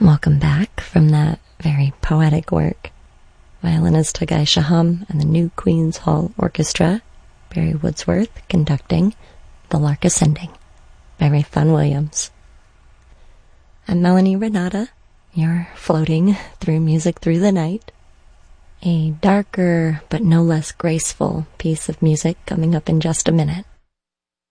Welcome back from that very poetic work. Violinist Hagai Shaham and the New Queen's Hall Orchestra, Barry Woodsworth conducting The Lark Ascending by Ralph Vaughan Williams. I'm Melanie Renata. You're floating through music through the night. A darker but no less graceful piece of music coming up in just a minute.